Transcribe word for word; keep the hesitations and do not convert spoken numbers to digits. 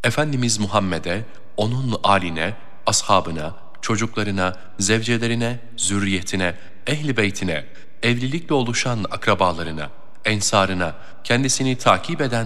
Efendimiz Muhammed'e, onun âline, ashabına, çocuklarına, zevcelerine, zürriyetine, ehl-i beytine, evlilikle oluşan akrabalarına, ensarına, kendisini takip eden